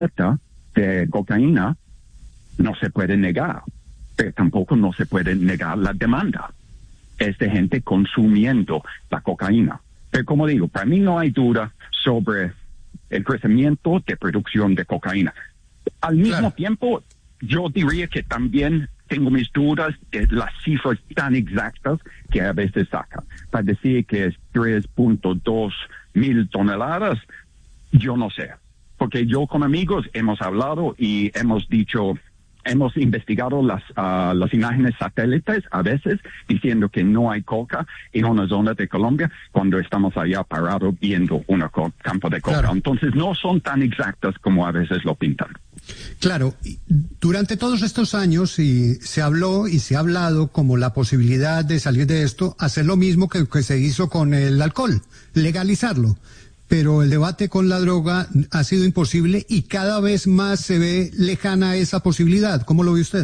de cocaína no se puede negar, pero tampoco no se puede negar la demanda. Es de gente consumiendo la cocaína. Pero como digo, para mí no hay duda sobre el crecimiento de producción de cocaína. Al mismo tiempo, yo diría que también tengo mis dudas de las cifras tan exactas que a veces sacan. Para decir que es 3.2 mil toneladas, yo no sé. Porque yo con amigos hemos hablado y hemos investigado las imágenes satélites a veces diciendo que no hay coca en una zona de Colombia cuando estamos allá parados viendo un campo de coca. Claro. Entonces no son tan exactas como a veces lo pintan. Claro, durante todos estos años se habló y se ha hablado como la posibilidad de salir de esto, hacer lo mismo que se hizo con el alcohol, legalizarlo. Pero el debate con la droga ha sido imposible y cada vez más se ve lejana esa posibilidad. ¿Cómo lo ve usted?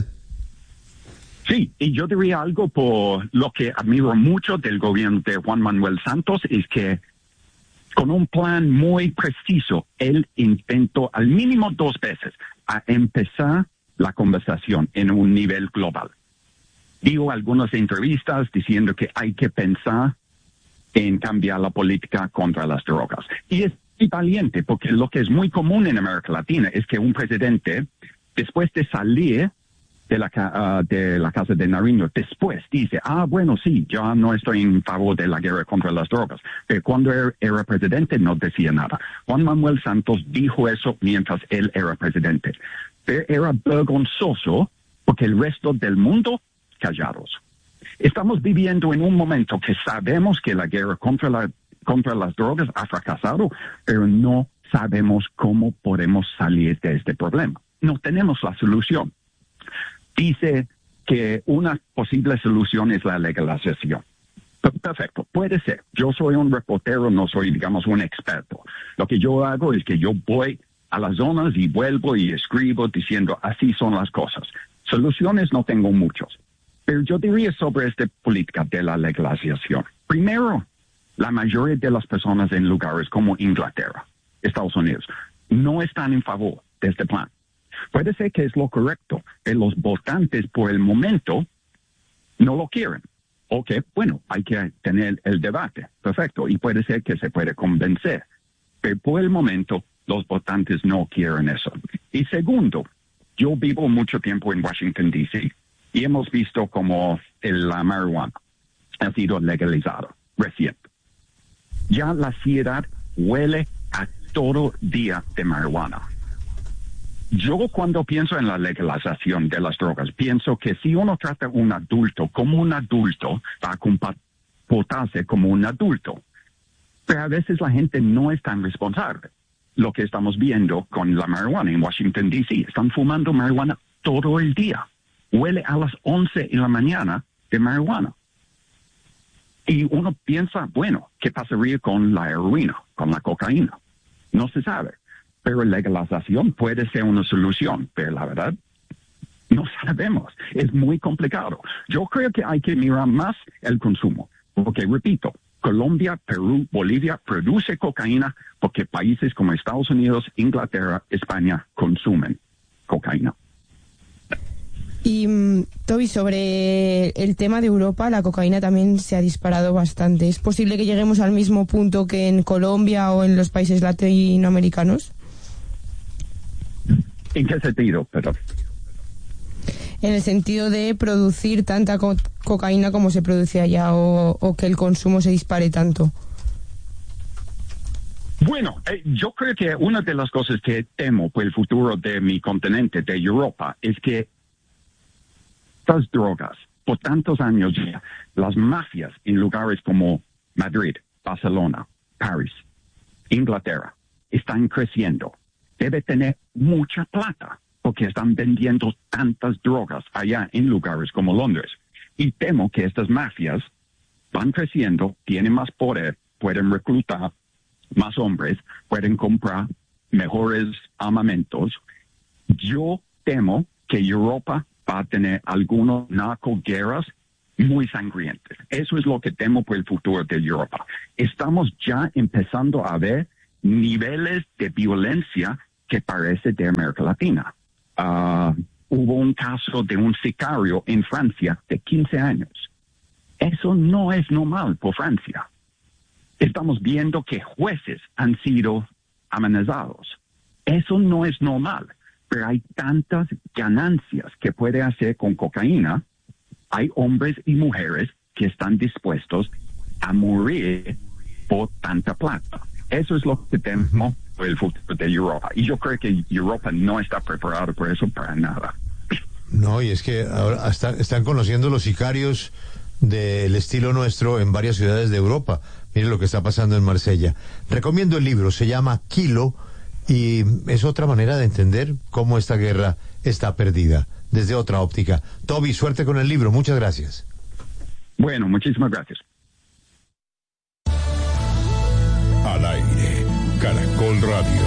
Sí, y yo diría algo por lo que admiro mucho del gobierno de Juan Manuel Santos, es que con un plan muy preciso, él intentó al mínimo 2 veces a empezar la conversación en un nivel global. Dio algunas entrevistas diciendo que hay que pensar en cambiar la política contra las drogas. Y es valiente, porque lo que es muy común en América Latina es que un presidente, después de salir de la Casa de Nariño, después dice, bueno, sí, yo no estoy en favor de la guerra contra las drogas. Pero cuando era presidente no decía nada. Juan Manuel Santos dijo eso mientras él era presidente. Pero era vergonzoso porque el resto del mundo callados. Estamos viviendo en un momento que sabemos que la guerra contra las drogas ha fracasado, pero no sabemos cómo podemos salir de este problema. No tenemos la solución. Dice que una posible solución es la legalización. Perfecto, puede ser. Yo soy un reportero, no soy, digamos, un experto. Lo que yo hago es que yo voy a las zonas y vuelvo y escribo diciendo así son las cosas. Soluciones no tengo muchos. Pero yo diría sobre esta política de la legalización. Primero, la mayoría de las personas en lugares como Inglaterra, Estados Unidos, no están en favor de este plan. Puede ser que es lo correcto, pero los votantes por el momento no lo quieren. Ok, bueno, hay que tener el debate. Perfecto, y puede ser que se puede convencer. Pero por el momento, los votantes no quieren eso. Y segundo, yo vivo mucho tiempo en Washington, D.C., y hemos visto como la marihuana ha sido legalizado recién. Ya la ciudad huele a todo día de marihuana. Yo cuando pienso en la legalización de las drogas, pienso que si uno trata a un adulto como un adulto, va a comportarse como un adulto. Pero a veces la gente no es tan responsable. Lo que estamos viendo con la marihuana en Washington, D.C., están fumando marihuana todo el día. Huele a las 11 de la mañana de marihuana. Y uno piensa, bueno, ¿qué pasaría con la heroína, con la cocaína? No se sabe. Pero la legalización puede ser una solución, pero la verdad, no sabemos. Es muy complicado. Yo creo que hay que mirar más el consumo. Porque, repito, Colombia, Perú, Bolivia produce cocaína porque países como Estados Unidos, Inglaterra, España consumen cocaína. Y, Toby, sobre el tema de Europa, la cocaína también se ha disparado bastante. ¿Es posible que lleguemos al mismo punto que en Colombia o en los países latinoamericanos? ¿En qué sentido? Perdón. En el sentido de producir tanta cocaína como se produce allá o que el consumo se dispare tanto. Bueno, yo creo que una de las cosas que temo por el futuro de mi continente, de Europa, es que estas drogas, por tantos años ya, las mafias en lugares como Madrid, Barcelona, París, Inglaterra, están creciendo. Debe tener mucha plata porque están vendiendo tantas drogas allá en lugares como Londres. Y temo que estas mafias van creciendo, tienen más poder, pueden reclutar más hombres, pueden comprar mejores armamentos. Yo temo que Europa va a tener algunas narcoguerras muy sangrientas. Eso es lo que temo por el futuro de Europa. Estamos ya empezando a ver niveles de violencia que parece de América Latina. Hubo un caso de un sicario en Francia de 15 años. Eso no es normal por Francia. Estamos viendo que jueces han sido amenazados. Eso no es normal, pero hay tantas ganancias que puede hacer con cocaína. Hay hombres y mujeres que están dispuestos a morir por tanta plata. Eso es lo que temo por el futuro de Europa. Y yo creo que Europa no está preparada por eso para nada. No, y es que ahora están conociendo los sicarios del estilo nuestro en varias ciudades de Europa. Miren lo que está pasando en Marsella. Recomiendo el libro, se llama Kilo, y es otra manera de entender cómo esta guerra está perdida, desde otra óptica. Toby, suerte con el libro, muchas gracias. Bueno, muchísimas gracias. Al aire, Caracol Radio.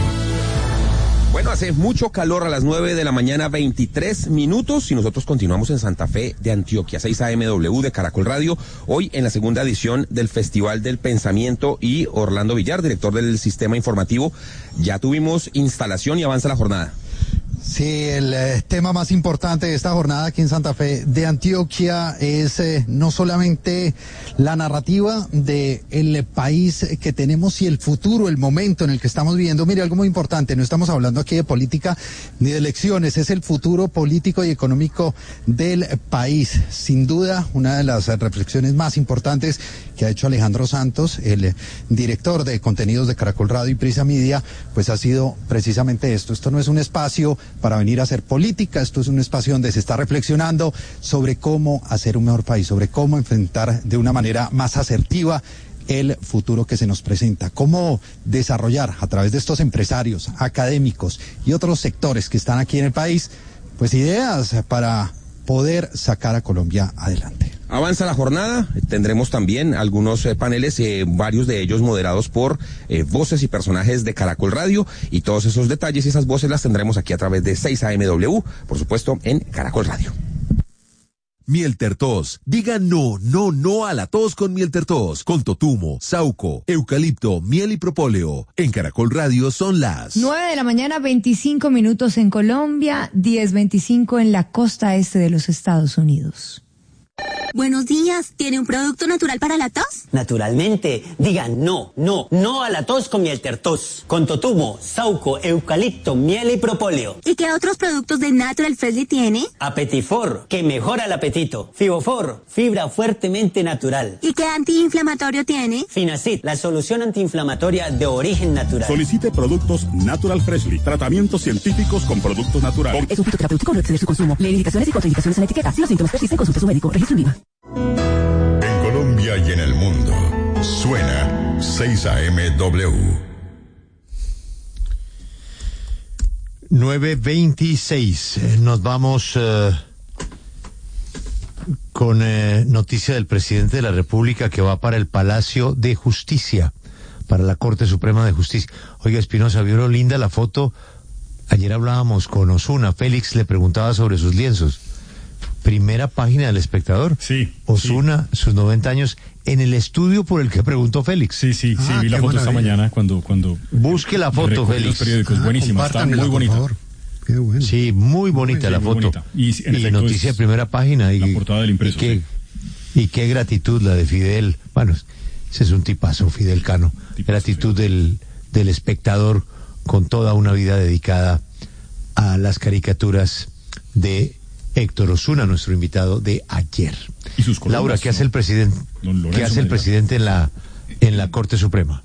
Bueno, hace mucho calor a las 9 de la mañana, 23 minutos, y nosotros continuamos en Santa Fe de Antioquia, 6 AMW de Caracol Radio, hoy en la segunda edición del Festival del Pensamiento, y Orlando Villar, director del Sistema Informativo. Ya tuvimos instalación y avanza la jornada. Sí, el tema más importante de esta jornada aquí en Santa Fe de Antioquia es no solamente la narrativa de el país que tenemos y el futuro, el momento en el que estamos viviendo. Mire, algo muy importante, no estamos hablando aquí de política ni de elecciones, es el futuro político y económico del país. Sin duda, una de las reflexiones más importantes que ha hecho Alejandro Santos, el director de contenidos de Caracol Radio y Prisa Media, pues ha sido precisamente esto. Esto no es un espacio para venir a hacer política, esto es un espacio donde se está reflexionando sobre cómo hacer un mejor país, sobre cómo enfrentar de una manera más asertiva el futuro que se nos presenta, cómo desarrollar a través de estos empresarios, académicos y otros sectores que están aquí en el país, pues ideas para poder sacar a Colombia adelante. Avanza la jornada, tendremos también algunos paneles, varios de ellos moderados por voces y personajes de Caracol Radio, y todos esos detalles y esas voces las tendremos aquí a través de 6 AMW, por supuesto, en Caracol Radio. Miel Tertos. Diga no, no, no a la tos con Miel Tertos. Con totumo, sauco, eucalipto, miel y propóleo. En Caracol Radio son las 9 de la mañana, 25 minutos en Colombia, 10:25 en la costa este de los Estados Unidos. Buenos días, ¿tiene un producto natural para la tos? Naturalmente, digan no, no, no a la tos con Miel Tertos. Con totumo, sauco, eucalipto, miel y propóleo. ¿Y qué otros productos de Natural Freshly tiene? Apetifor, que mejora el apetito. Fibofor, fibra fuertemente natural. ¿Y qué antiinflamatorio tiene? Finacid, la solución antiinflamatoria de origen natural. Solicite productos Natural Freshly. Tratamientos científicos con productos naturales. Es un fitoterapéutico, no exceder su consumo. Lee indicaciones y contraindicaciones en la etiqueta. Si los síntomas persisten, consulte a su médico. Registro INVIMA. En Colombia y en el mundo, suena 6 AMW. 9:26. Nos vamos con noticia del presidente de la República que va para el Palacio de Justicia, para la Corte Suprema de Justicia. Oiga, Espinosa, ¿vio linda la foto? Ayer hablábamos con Osuna. Félix le preguntaba sobre sus lienzos. Primera página del Espectador. Sí. Osuna, sí. Sus 90 años, en el estudio por el que preguntó Félix. Sí, vi la foto esta mañana cuando busque la foto, Félix. Los periódicos, buenísima, está muy bonita. Por favor. Qué bueno. Sí, muy bonita la foto. Bonita. Y noticia de primera página. La portada del impreso. Y qué gratitud la de Fidel. Bueno, ese es un tipazo, Fidel Cano. Gratitud del Espectador, con toda una vida dedicada a las caricaturas de Héctor Osuna, nuestro invitado de ayer. ¿Y sus columnas? Laura, ¿qué hace el presidente? ¿Qué hace el presidente en la Corte Suprema?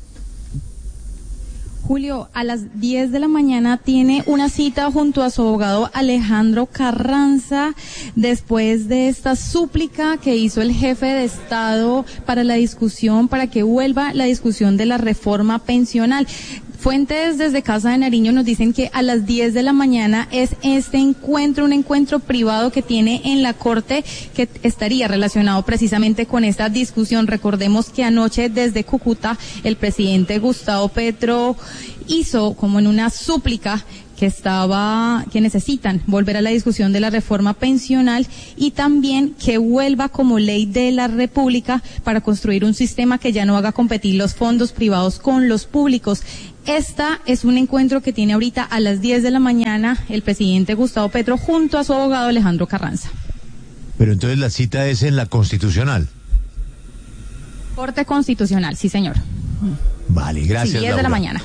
Julio, a las 10 de la mañana tiene una cita junto a su abogado Alejandro Carranza, después de esta súplica que hizo el jefe de Estado para la discusión, para que vuelva la discusión de la reforma pensional. Fuentes desde Casa de Nariño nos dicen que a las 10 de la mañana es este encuentro, un encuentro privado que tiene en la Corte, que estaría relacionado precisamente con esta discusión. Recordemos que anoche desde Cúcuta el presidente Gustavo Petro hizo como en una súplica que necesitan volver a la discusión de la reforma pensional y también que vuelva como ley de la República para construir un sistema que ya no haga competir los fondos privados con los públicos. Esta es un encuentro que tiene ahorita a las 10 de la mañana el presidente Gustavo Petro junto a su abogado Alejandro Carranza. Pero entonces la cita es en la Constitucional. Corte Constitucional, sí señor. Vale, gracias. Sí, 10 Laura. de la mañana.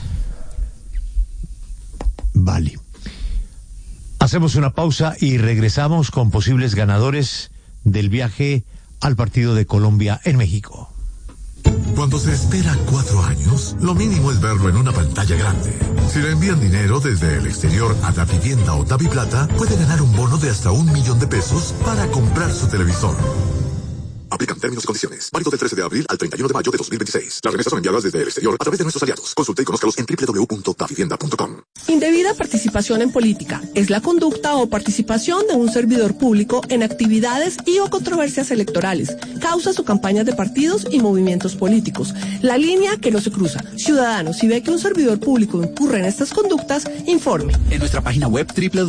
Vale. Hacemos una pausa y regresamos con posibles ganadores del viaje al partido de Colombia en México. Cuando se espera 4 años, lo mínimo es verlo en una pantalla grande. Si le envían dinero desde el exterior a Davivienda o Daviplata, puede ganar un bono de hasta $1.000.000 para comprar su televisor. Aplican términos y condiciones. Válido del 13 de abril al 31 de mayo de 2026. Las remesas son enviadas desde el exterior a través de nuestros aliados. Consulta y conózcalos en www.davivienda.com. Indebida participación en política es la conducta o participación de un servidor público en actividades y o controversias electorales, causas o campañas de partidos y movimientos políticos. La línea que no se cruza. Ciudadanos, si ve que un servidor público incurre en estas conductas, informe. En nuestra página web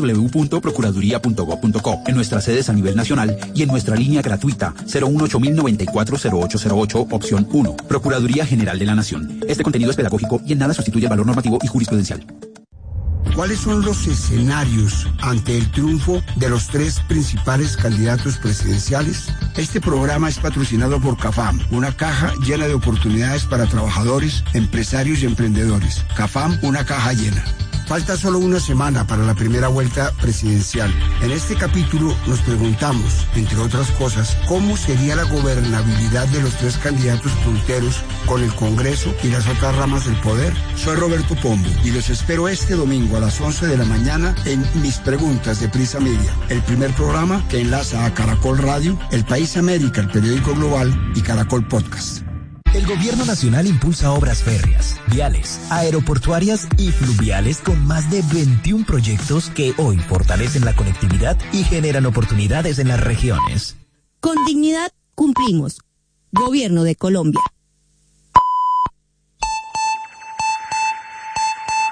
www.procuraduría.gov.co, en nuestras sedes a nivel nacional y en nuestra línea gratuita 018-094-0808, opción 1. Procuraduría General de la Nación. Este contenido es pedagógico y en nada sustituye el valor normativo y jurisprudencial. ¿Cuáles son los escenarios ante el triunfo de los 3 principales candidatos presidenciales? Este programa es patrocinado por CAFAM, una caja llena de oportunidades para trabajadores, empresarios y emprendedores. CAFAM, una caja llena. Falta solo una semana para la primera vuelta presidencial. En este capítulo nos preguntamos, entre otras cosas, cómo sería la gobernabilidad de los 3 candidatos punteros con el Congreso y las otras ramas del poder. Soy Roberto Pombo y los espero este domingo a las 11 de la mañana en Mis Preguntas de Prisa Media, el primer programa que enlaza a Caracol Radio, El País América, el periódico global y Caracol Podcast. El Gobierno Nacional impulsa obras férreas, viales, aeroportuarias y fluviales con más de 21 proyectos que hoy fortalecen la conectividad y generan oportunidades en las regiones. Con dignidad cumplimos. Gobierno de Colombia.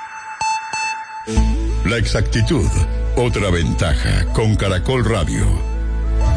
La exactitud, otra ventaja con Caracol Radio.